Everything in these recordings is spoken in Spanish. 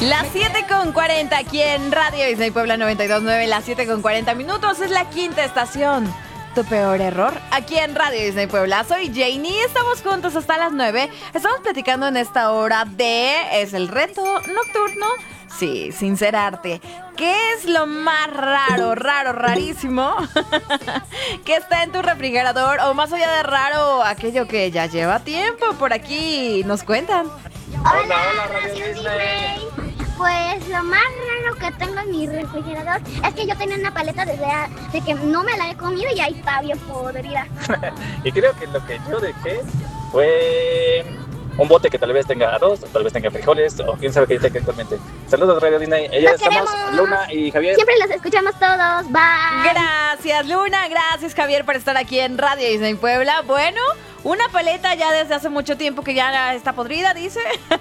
Las 7:40 aquí en Radio Disney Puebla 92.9, las 7:40 minutos, es la quinta estación. Tu peor error, aquí en Radio Disney Puebla. Soy Janie, estamos juntos hasta las 9. Estamos platicando en esta hora es el reto nocturno. Sí, sincerarte. ¿Qué es lo más rarísimo que está en tu refrigerador? O más allá de raro, aquello que ya lleva tiempo por aquí. Nos cuentan. Hola, Radio Disney. Pues lo más raro que tengo en mi refrigerador es que yo tenía una paleta de que no me la he comido y ahí está bien podrida. Y creo que lo que yo dejé fue un bote que tal vez tenga arroz, o tal vez tenga frijoles, o quién sabe qué tenga actualmente. Saludos, Radio Disney. Ellas estamos, Luna y Javier. Siempre los escuchamos todos. Bye. Gracias, Luna. Gracias, Javier, por estar aquí en Radio Disney Puebla. Bueno, una paleta ya desde hace mucho tiempo que ya está podrida, dice.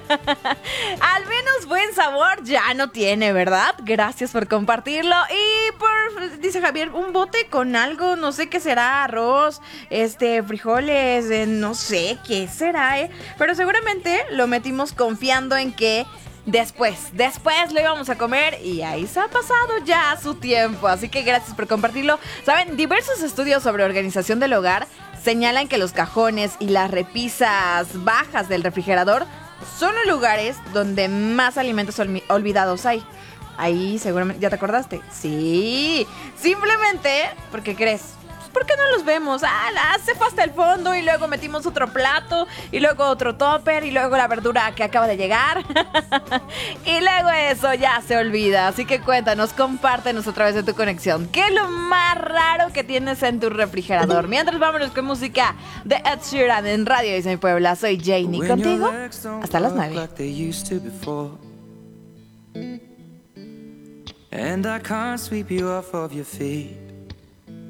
Al menos buen sabor ya no tiene, ¿verdad? Gracias por compartirlo. Y dice Javier, un bote con algo, no sé qué será, arroz, frijoles, no sé qué será, pero seguramente lo metimos confiando en que después lo íbamos a comer y ahí se ha pasado ya su tiempo. Así que gracias por compartirlo. Saben, diversos estudios sobre organización del hogar señalan que los cajones y las repisas bajas del refrigerador son los lugares donde más alimentos olvidados hay. Ahí seguramente, ¿ya te acordaste? Sí, simplemente porque crees. ¿Por qué no los vemos? Se fue hasta el fondo y luego metimos otro plato y luego otro topper y luego la verdura que acaba de llegar y luego eso ya se olvida. Así que cuéntanos, compártenos a través de tu conexión. ¿Qué es lo más raro que tienes en tu refrigerador? Mientras vámonos con música de Ed Sheeran en Radio Disney Puebla. Soy Janie contigo hasta las 9. And I can't sweep you off of your feet.